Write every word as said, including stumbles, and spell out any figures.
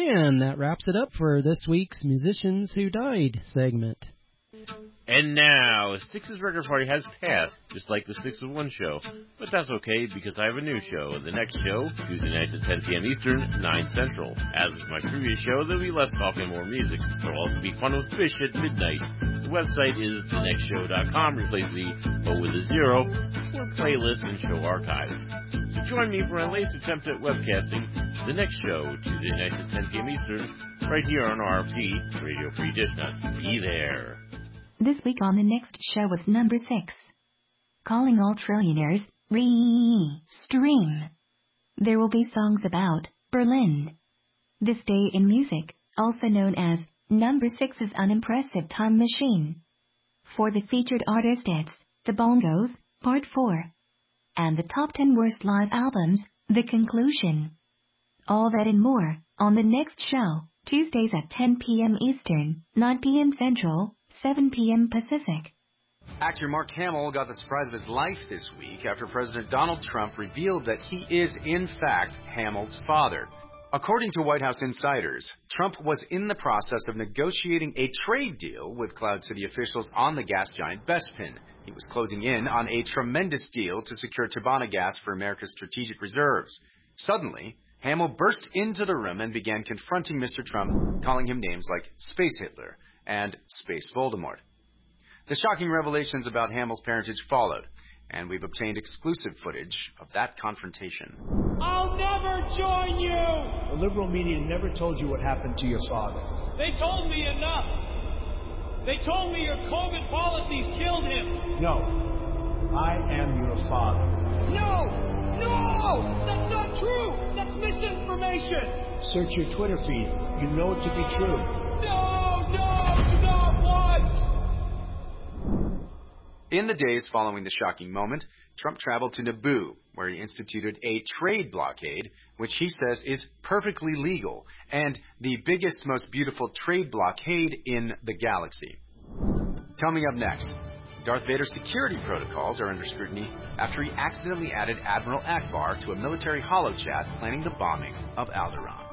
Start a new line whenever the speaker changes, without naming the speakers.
And that wraps it up for this week's Musicians Who Died segment.
And now, Six's Record Party has passed, just like the Six of One show. But that's okay, because I have a new show. The next show, Tuesday nights at ten p.m. Eastern, nine Central. As with my previous show, there'll be less talk and more music. There'll also be Fun with Fish at midnight. The website is the next show dot com. Replace the O with a zero for playlists and show archives. So join me for my latest attempt at webcasting the next show, Tuesday nights at ten p.m. Eastern, right here on R F T, Radio Free DishNet. Be there.
This week on the next show with number six. Calling all trillionaires, re-stream. There will be songs about Berlin. This day in music, also known as number six's unimpressive time machine. For the featured artist it's The Bongos, Part four. And the top ten worst live albums, The Conclusion. All that and more on the next show, Tuesdays at ten p.m. Eastern, nine p.m. Central, seven p.m. Pacific.
Actor Mark Hamill got the surprise of his life this week after President Donald Trump revealed that he is, in fact, Hamill's father. According to White House insiders, Trump was in the process of negotiating a trade deal with Cloud City officials on the gas giant Bespin. He was closing in on a tremendous deal to secure Tabana gas for America's strategic reserves. Suddenly, Hamill burst into the room and began confronting Mister Trump, calling him names like Space Hitler and Space Voldemort. The shocking revelations about Hamill's parentage followed, and we've obtained exclusive footage of that confrontation.
I'll never join you!
The liberal media never told you what happened to your father.
They told me enough. They told me your COVID policies killed him.
No, I am your father.
No! No! That's not true! That's misinformation!
Search your Twitter feed. You know it to be true.
No! No! Do not want!
In the days following the shocking moment, Trump traveled to Naboo, where he instituted a trade blockade, which he says is perfectly legal, and the biggest, most beautiful trade blockade in the galaxy. Coming up next, Darth Vader's security protocols are under scrutiny after he accidentally added Admiral Akbar to a military holochat planning the bombing of Alderaan.